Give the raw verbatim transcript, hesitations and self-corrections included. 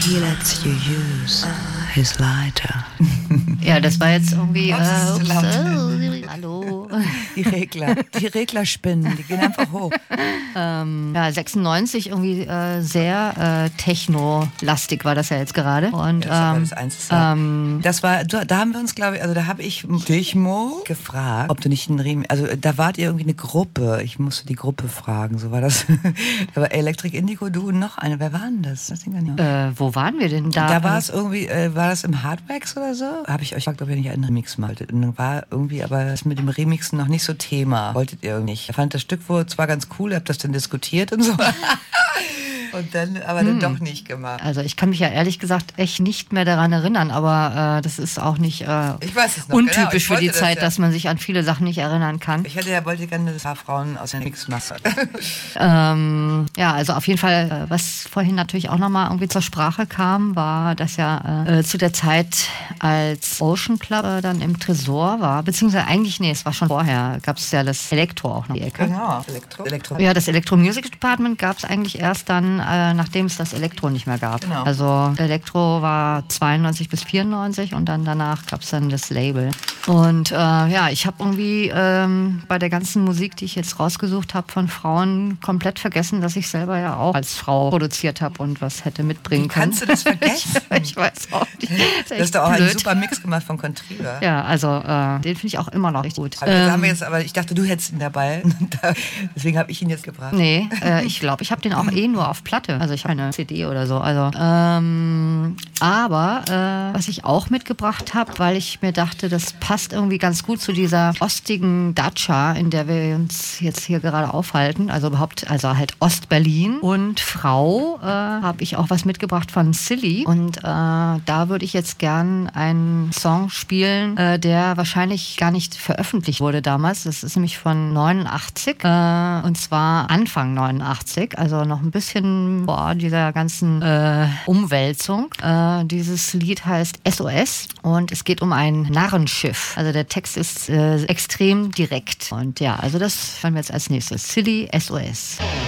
He lets you use his lighter. Ja, das war jetzt irgendwie. Oh, das ist äh, zu laut. ups, äh, hallo. Die Regler, die Regler spinnen, die gehen einfach hoch. ähm, ja, sechsundneunzig irgendwie äh, sehr äh, techno-lastig war das ja jetzt gerade. Und Das, war ähm, das, Einzige. Ähm, das war, da haben wir uns, glaube ich, also da habe ich dich, Mo, gefragt, ob du nicht einen Riemen, also da wart ihr irgendwie eine Gruppe, ich musste die Gruppe fragen, so war das. Da war Electric Indigo, du und noch eine, wer war denn das? das äh, wo waren wir denn da? Da war es irgendwie, äh, war das im Hardwax oder so? Habe ich euch gefragt, ob ihr nicht einen Remix maltet. Und dann war irgendwie aber das mit dem Remixen noch nicht so Thema. Wolltet ihr irgendwie nicht. Ich fand das Stück wohl zwar ganz cool, habt das dann diskutiert und so. Und dann aber hm. dann doch nicht gemacht. Also ich kann mich ja ehrlich gesagt echt nicht mehr daran erinnern, aber äh, das ist auch nicht äh, ich weiß es noch, untypisch genau. für die das Zeit, ja. dass man sich an viele Sachen nicht erinnern kann. Ich hätte ja wollte gerne ein paar Frauen aus der Mixmasse. ähm, ja, also auf jeden Fall, äh, was vorhin natürlich auch nochmal irgendwie zur Sprache kam, war, dass ja äh, zu der Zeit, als Ocean Club äh, dann im Tresor war, beziehungsweise eigentlich, nee, es war schon vorher, gab es ja das Elektro auch noch die Ecke. Genau, Elektro. Elektro. Ja, das Electro Music Department gab es eigentlich erst dann, äh, nachdem es das Elektro nicht mehr gab. Genau. Also Elektro war zweiundneunzig bis vierundneunzig und dann danach gab es dann das Label. Und äh, ja, ich habe irgendwie ähm, bei der ganzen Musik, die ich jetzt rausgesucht habe von Frauen, komplett vergessen, dass ich selber ja auch als Frau produziert habe und was hätte mitbringen Wie können. Kannst du das vergessen? ich, ich weiß auch nicht. Du hast doch auch blöd. Einen super Mix gemacht von Contriva. Ja, also äh, den finde ich auch immer noch richtig gut. Aber, ähm, haben wir jetzt, aber ich dachte, du hättest ihn dabei. Deswegen habe ich ihn jetzt gebracht. Nee, äh, ich glaube, ich habe den auch eh nur auf Platte. Also ich habe eine C D oder so. Also, ähm, aber äh, was ich auch mitgebracht habe, weil ich mir dachte, das passt irgendwie ganz gut zu dieser ostigen Datscha, in der wir uns jetzt hier gerade aufhalten. Also überhaupt, also halt Ostberlin. Und Frau äh, habe ich auch was mitgebracht von Silly. Und äh, da würde ich jetzt gern einen Song spielen, äh, der wahrscheinlich gar nicht veröffentlicht wurde damals. Das ist nämlich von neunundachtzig. Äh, und zwar Anfang neunundachtzig. Also noch ein bisschen vor dieser ganzen äh, Umwälzung. Äh, dieses Lied heißt S O S und es geht um ein Narrenschiff. Also der Text ist äh, extrem direkt. Und ja, also das hören wir jetzt als nächstes. Silly S O S.